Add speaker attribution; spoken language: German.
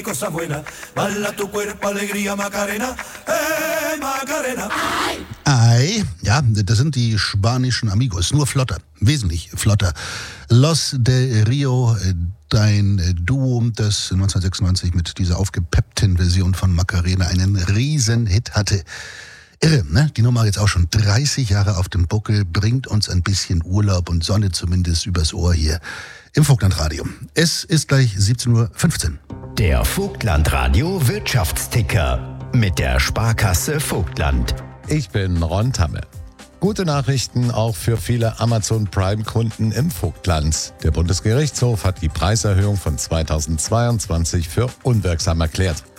Speaker 1: cosa buena, bala tu cuerpo, alegría, Macarena, Macarena.
Speaker 2: Ei, ja, das sind die spanischen Amigos, nur flotter, wesentlich flotter. Los de Rio, dein Duo, das 1996 mit dieser aufgepeppten Version von Macarena einen Riesenhit hatte. Irre, ne? Die Nummer jetzt auch schon 30 Jahre auf dem Buckel, bringt uns ein bisschen Urlaub und Sonne zumindest übers Ohr hier im Vogtlandradio. Es ist gleich 17:15 Uhr.
Speaker 3: Der Vogtlandradio Wirtschaftsticker mit der Sparkasse Vogtland.
Speaker 4: Ich bin Ron Tamme. Gute Nachrichten auch für viele Amazon Prime-Kunden im Vogtland. Der Bundesgerichtshof hat die Preiserhöhung von 2022 für unwirksam erklärt.